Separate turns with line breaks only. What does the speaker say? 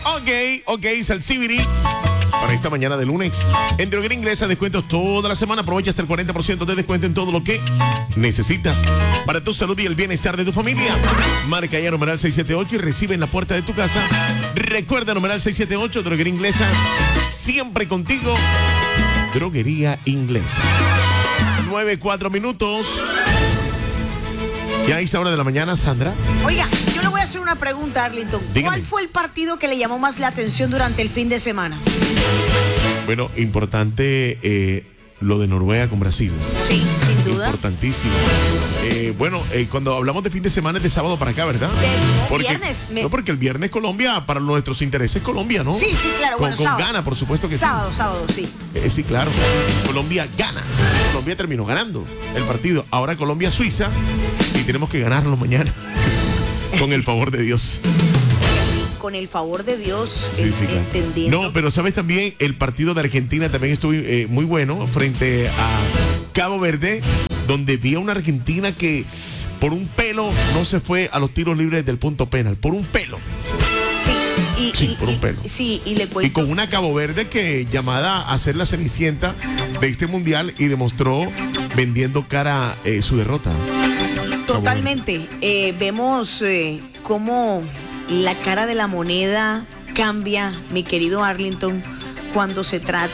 Ok, Salsibiri. Para esta mañana de lunes, en Droguería Inglesa, descuentos toda la semana. Aprovecha hasta el 40% de descuento en todo lo que necesitas para tu salud y el bienestar de tu familia. Marca ya numeral 678 y recibe en la puerta de tu casa. Recuerda numeral 678, Droguería Inglesa, siempre contigo. Droguería Inglesa. 9:04 minutos. Ya a esa hora de la mañana, Sandra.
Oiga, yo le voy a hacer una pregunta, Arlington.
Dígame.
¿Cuál fue el partido que le llamó más la atención durante el fin de semana?
Bueno, importante lo de Noruega con Brasil.
Sí, sin duda.
Importantísimo. Cuando hablamos de fin de semana es de sábado para acá, ¿verdad?
Viernes.
No, porque el viernes Colombia, para nuestros intereses, Colombia, ¿no?
Sí, claro.
Con gana, por supuesto que
sábado, sí.
Sí, claro. Colombia gana. Colombia terminó ganando el partido. Ahora Colombia-Suiza y tenemos que ganarlo mañana. Con el favor de Dios.
Con el favor de Dios,
sí, claro.
Entendiendo.
No, pero sabes también, el partido de Argentina también estuvo muy bueno frente a Cabo Verde, donde vi a una Argentina que por un pelo no se fue a los tiros libres del punto penal, por un pelo. Sí, por un pelo.
Sí, y le cuento.
Y con una Cabo Verde que llamada a ser la cenicienta de este mundial y demostró vendiendo cara su derrota.
Totalmente. Vemos cómo la cara de la moneda cambia, mi querido Arlington, cuando se trata